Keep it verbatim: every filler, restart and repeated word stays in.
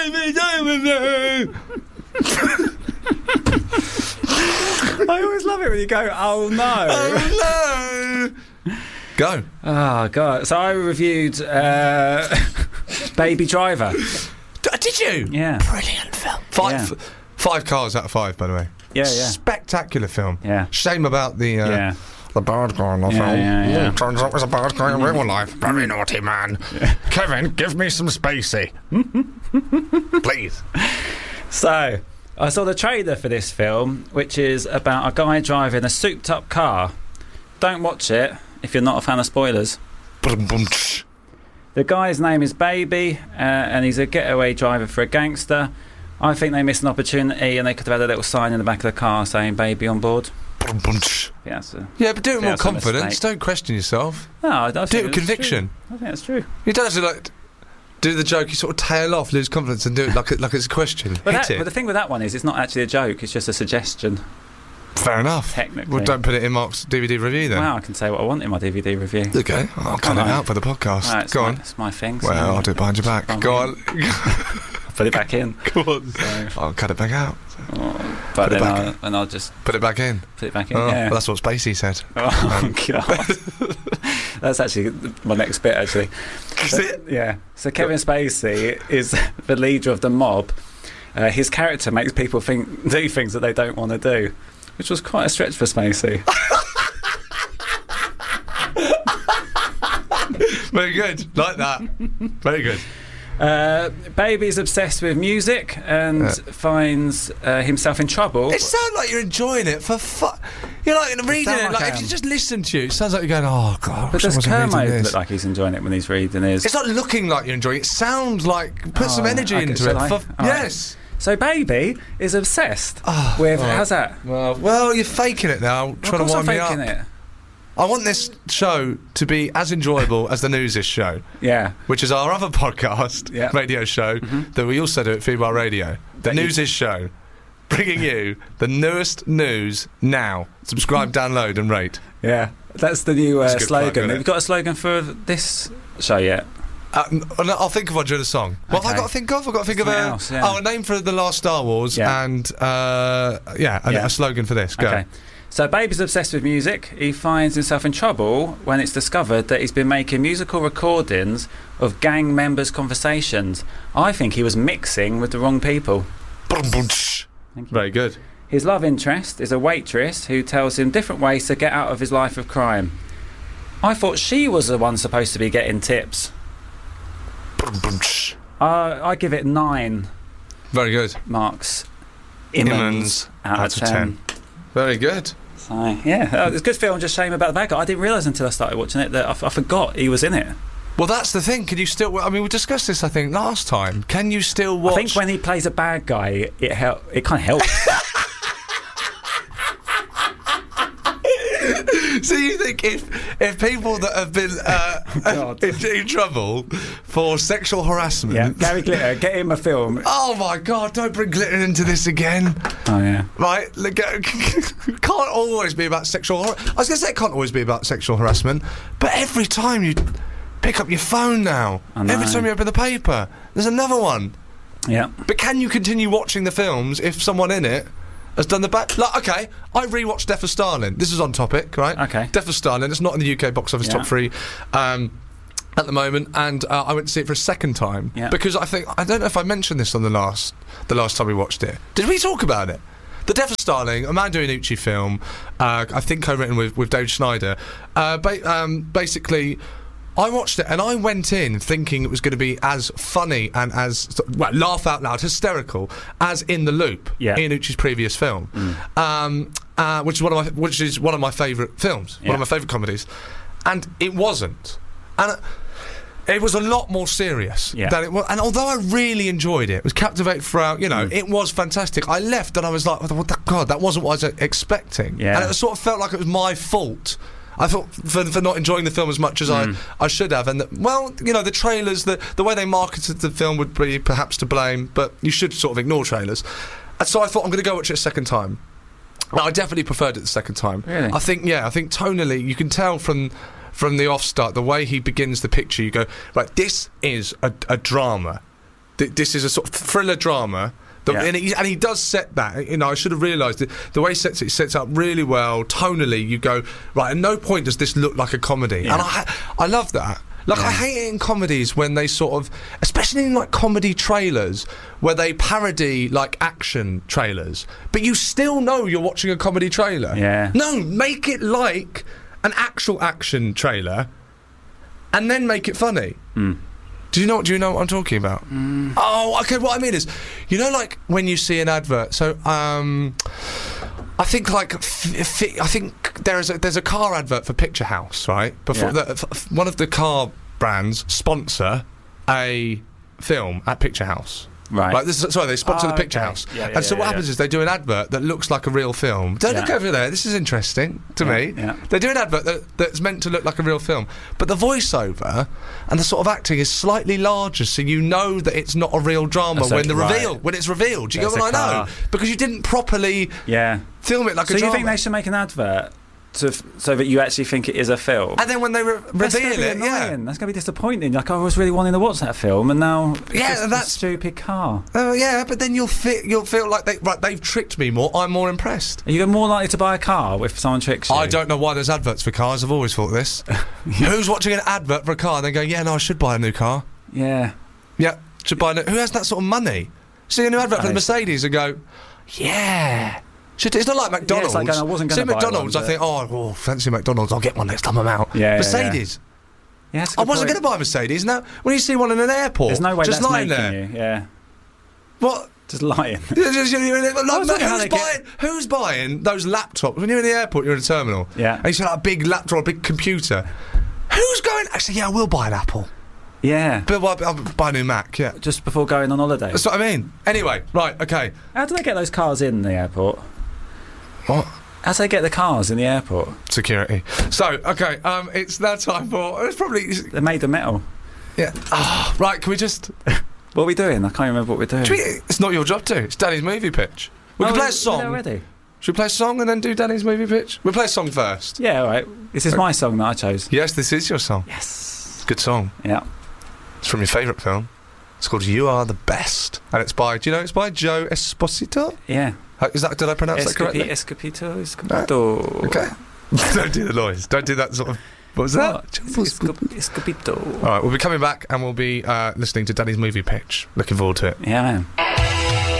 I always love it when you go, oh no. Oh no. Go. Oh, God. So I reviewed uh, Baby Driver. D- Did you? Yeah. Brilliant film. Five, Yeah. five cars out of five, by the way. Yeah, yeah. Spectacular film. Yeah. Shame about the uh, Yeah. the bad guy in the Yeah, film. yeah, yeah. Mm, turns out he's a bad guy in real life. Very naughty man. Kevin, give me some Spacey. Please. So, I saw the trailer for this film, which is about a guy driving a souped-up car. Don't watch it if you're not a fan of spoilers. The guy's name is Baby, uh, and he's a getaway driver for a gangster. I think they missed an opportunity, and they could have had a little sign in the back of the car saying "Baby on board." Yeah, that's a, Yeah, but do it with more that's a confidence. mistake. Don't question yourself. No, I, I think Do it with it's conviction. true. I think that's true. You don't have to like do the joke. You sort of tail off, lose confidence, and do it like it, like it's a question. But, Hit that, it. but the thing with that one is, it's not actually a joke. It's just a suggestion. Fair enough. Technically. Well, don't put it in Mark's D V D review then. Wow, I can say what I want in my D V D review. Okay, well, I'll cut All it right. out for the podcast. Right, it's Go my, on. It's my thing. So Well, I'll do it behind your back. Fine. Go on. Put it back in. Go on. So, I'll cut it back out. oh, but Put it then back I'll, in. and I'll just Put it back in. put it back in. Oh, yeah. well, that's what Spacey said. Oh, God. That's actually my next bit, actually. Is So- it? Yeah. So Kevin Spacey is the leader of the mob. Uh, his character makes people think do things that they don't want to do, which was quite a stretch for Spacey. Very good. Like that. Very good. Uh, Baby's obsessed with music and Yeah. finds uh, himself in trouble. It sounds like you're enjoying it for fu- You're like reading sound it. like Like, I if am. you just listen to you, it sounds like you're going, oh, God, I But wish I does wasn't reading Kermode this. look like he's enjoying it when he's reading his... It's not looking like you're enjoying it. It sounds like... Put Oh, some energy okay, into shall it. I? For, All right. yes. So Baby is obsessed Oh, with... right. How's that? Well, well, you're faking it now. Of Trying to course I'm wind me up. faking it. I want this show to be as enjoyable as the Newsish show, Yeah. which is our other podcast, Yeah. radio show, Mhm. that we also do at Female Radio. The That you- Newsish show, bringing you the newest news now. Subscribe, download, and rate. Yeah. That's the new uh, That's a good plug, slogan. isn't Have you got a slogan for this show yet? Uh, n- and I'll think of one during the song. What have I Okay. got to think of? I've got to think of Something a, else, yeah. oh, a name for the last Star Wars Yeah. and uh, yeah, a, Yeah. a slogan for this. Go. Okay. So Baby's obsessed with music. He finds himself in trouble when it's discovered that he's been making musical recordings of gang members' conversations. I think he was mixing with the wrong people. Boom, boom, shh. Thank you. Very good. His love interest is a waitress who tells him different ways to get out of his life of crime. I thought she was the one supposed to be getting tips. Boom, boom, shh. Uh, I give it nine Very good. marks. Immons out, out of of ten. Very good. So, yeah, uh, it's a good film, just shame about the bad guy. I didn't realise until I started watching it that I, f- I forgot he was in it. Well, that's the thing. Can you still? I mean, we discussed this, I think, last time. Can you still watch? I think when he plays a bad guy, it hel- it kind of helps. So you think if if people that have been uh, God. in, in trouble for sexual harassment? Yeah, Gary Glitter, get him a film. Oh my God! Don't bring glitter into this again. Oh yeah. Right, look, uh, can't always be about sexual. Har- I was going to say it can't always be about sexual harassment, but every time you pick up your phone now, I know. every time you open the paper, there's another one. Yeah. But can you continue watching the films if someone in it has done the back? Like, okay, I rewatched Death of Stalin. This is on topic, right? Okay. Death of Stalin. It's not in the U K box office Yeah. top three. Um, at the moment, and uh, I went to see it for a second time Yeah. because I think I don't know if I mentioned this on the last the last time we watched it. Did we talk about it? The Death of Stalin, a Mando Iannucci film, uh, I think co-written with with David Schneider. Uh, ba- um, basically, I watched it and I went in thinking it was going to be as funny and as well, laugh out loud, hysterical as In the Loop, Yeah. Iannucci's previous film, um, uh, which is one of my which is one of my favourite films, Yeah. one of my favourite comedies, and it wasn't, and. Uh, It was a lot more serious Yeah. than it was, and although I really enjoyed it, was captivated throughout. You know, Mm. it was fantastic. I left and I was like, "Oh, what the God, that wasn't what I was expecting." Yeah. And it sort of felt like it was my fault. I thought for, for not enjoying the film as much as Mm. I, I should have. And that, well, you know, the trailers, the the way they marketed the film would be perhaps to blame, but you should sort of ignore trailers. And so I thought I'm going to go watch it a second time. Now, I definitely preferred it the second time. Really? I think, yeah, I think tonally you can tell from from the off start, the way he begins the picture, you go, right, this is a, a drama. th- this is a sort of thriller drama. The, Yeah. and, he, and he does set that. You know, I should have realised it. The way he sets it, he sets up really well. Tonally, you go, right, at no point does this look like a comedy. Yeah. And I, I love that. Like, Yeah. I hate it in comedies when they sort of, especially in, like, comedy trailers, where they parody, like, action trailers. But you still know you're watching a comedy trailer. Yeah. No, make it like an actual action trailer, and then make it funny. Mm. Do you know? Do you know what I'm talking about? Mm. Oh, okay. What I mean is, you know, like when you see an advert. So, um, I think like f- f- I think there's a there's a car advert for Picture House, right? Before Yeah. the, f- f- one of the car brands sponsor a film at Picture House. Right. Like this is, sorry, they sponsor Oh, the Picture okay. House, Yeah, yeah, and so yeah, what yeah. happens is they do an advert that looks like a real film. Don't look Yeah. over there. This is interesting to Yeah, me. yeah. They do an advert that, that's meant to look like a real film, but the voiceover and the sort of acting is slightly larger, so you know that it's not a real drama That's when okay, the right. reveal when it's revealed. Do you There's get what a I know? car. Because you didn't properly Yeah. film it like So a you drama. think they should make an advert to f- so that you actually think it is a film? and then when they re- That's reveal gonna be it, yeah. annoying. That's going to be disappointing. Like, I was really wanting to watch that film, and now it's Yeah, just a that's- stupid car. Oh yeah, but then you'll feel you'll feel like they right they've tricked me more. I'm more impressed. Are you more likely to buy a car if someone tricks you? I don't know why there's adverts for cars. I've always thought this. Who's watching an advert for a car and they go, yeah, no, I should buy a new car. Yeah. Yeah, should buy a new... Who has that sort of money? See a new advert for the I- Mercedes and go, yeah. Should, it's not like McDonald's. like going, I wasn't gonna See buy McDonald's, one, I think, oh, oh, fancy McDonald's, I'll get one next time I'm out. Yeah, yeah, Mercedes. Yeah, that's a I good wasn't point. going to buy a Mercedes. Now, when you see one in an airport, There's no way just that's lying making there. you. Yeah. What? Just lying. Just- just- you know, like, was wondering how who's they get- buying? Who's buying those laptops when you're in the airport? You're in a terminal, Yeah. and you see like a big laptop, a big computer. Who's going? Actually, yeah, I will buy an Apple. Yeah. But I'll, I'll buy a new Mac. Yeah, Just before going on holiday. that's what I mean. Anyway, right, okay. How do they get those cars in the airport? What? How do they get the cars in the airport? Security. So, okay, um, it's that time for. It's probably They're made of metal. yeah. Ah, right, can we just? What are we doing? I can't remember what we're doing. Should we, it's not your job to. It's Danny's movie pitch. We Oh, can play we- a song. we did already. Should we play a song and then do Danny's movie pitch? We'll play a song first. Yeah, all right. This is my song that I chose. Yes, this is your song. Yes. Good song. Yeah. It's from your favourite film. It's called You Are the Best, and it's by. Do you know it's by Joe Esposito? Yeah. How- Is that? Did I pronounce that Escopi- correctly? Escopito, Escopito. Okay. Don't do the noise. Don't do that sort of. What was that? What? Escop- Escopito. All right, we'll be coming back and we'll be uh, listening to Danny's movie pitch. Looking forward to it. Yeah, man.